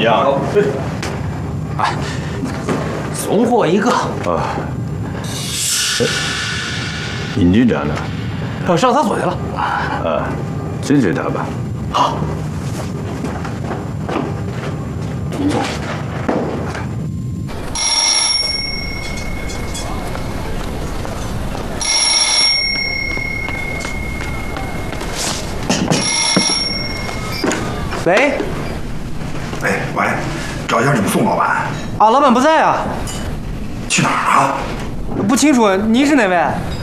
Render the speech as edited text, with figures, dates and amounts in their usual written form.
样？ 哎，送货一个。 啊。尹局长呢？ 上厕所去了。 啊，支持他吧。 好。您坐。喂， 喂，找一下你们宋老板。 啊，老板不在啊。 去哪儿啊？ 不清楚，您是哪位？